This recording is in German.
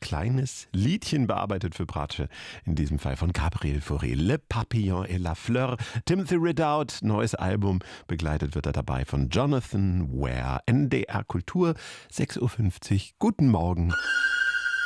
kleines Liedchen bearbeitet für Bratsche. In diesem Fall von Gabriel Fauré. Le Papillon et la Fleur. Timothy Ridout, neues Album. Begleitet wird er dabei von Jonathan Ware. NDR Kultur, 6.50 Uhr. Guten Morgen.